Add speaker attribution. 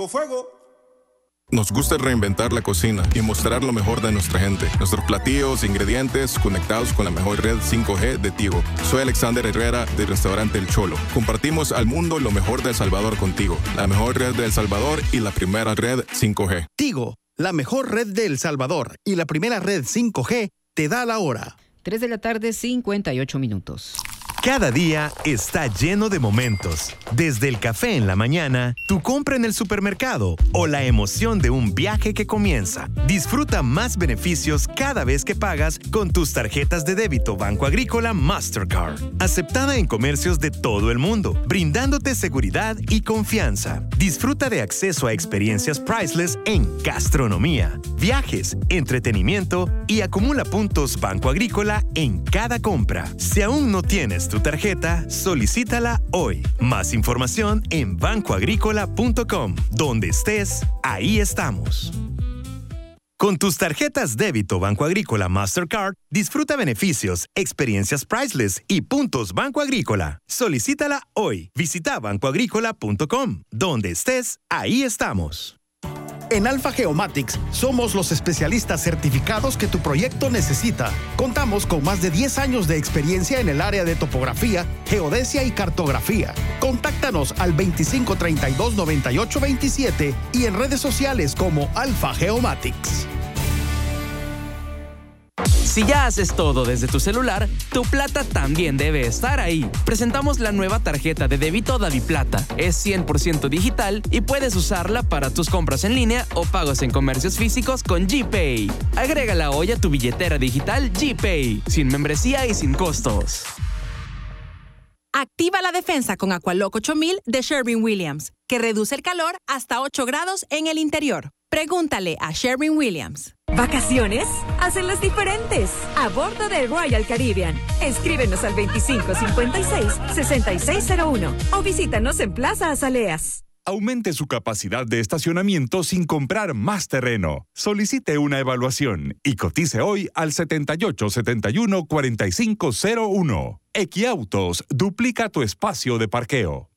Speaker 1: Fuego, fuego.
Speaker 2: Nos gusta reinventar la cocina y mostrar lo mejor de nuestra gente. Nuestros platillos, ingredientes, conectados con la mejor red 5G de Tigo. Soy Alexander Herrera del restaurante El Cholo. Compartimos al mundo lo mejor de El Salvador contigo. La mejor red de El Salvador y la primera red 5G.
Speaker 3: Tigo, la mejor red de El Salvador y la primera red 5G, te da la hora.
Speaker 4: 3 de la tarde, 58 minutos.
Speaker 5: Cada día está lleno de momentos. Desde el café en la mañana, tu compra en el supermercado o la emoción de un viaje que comienza. Disfruta más beneficios cada vez que pagas con tus tarjetas de débito Banco Agrícola Mastercard. Aceptada en comercios de todo el mundo, brindándote seguridad y confianza. Disfruta de acceso a experiencias priceless en gastronomía, viajes, entretenimiento y acumula puntos Banco Agrícola en cada compra. Si aún no tienes tu tarjeta, solicítala hoy. Más información en bancoagrícola.com. Donde estés, ahí estamos. Con tus tarjetas débito Banco Agrícola Mastercard, disfruta beneficios, experiencias priceless y puntos Banco Agrícola. Solicítala hoy. Visita bancoagrícola.com. Donde estés, ahí estamos.
Speaker 3: En Alfa Geomatics somos los especialistas certificados que tu proyecto necesita. Contamos con más de 10 años de experiencia en el área de topografía, geodesia y cartografía. Contáctanos al 2532-9827 y en redes sociales como Alfa Geomatics.
Speaker 6: Si ya haces todo desde tu celular, tu plata también debe estar ahí. Presentamos la nueva tarjeta de débito DaviPlata. Es 100% digital y puedes usarla para tus compras en línea o pagos en comercios físicos con GPay. Agrégala hoy a tu billetera digital GPay, sin membresía y sin costos.
Speaker 7: Activa la defensa con Aqualock 8000 de Sherwin-Williams, que reduce el calor hasta 8 grados en el interior. Pregúntale a Sherwin-Williams.
Speaker 8: ¿Vacaciones? Hacenlas diferentes. A bordo de Royal Caribbean. Escríbenos al 2556-6601 o visítanos en Plaza Azaleas.
Speaker 9: Aumente su capacidad de estacionamiento sin comprar más terreno. Solicite una evaluación y cotice hoy al 7871-4501. Equiautos duplica tu espacio de parqueo.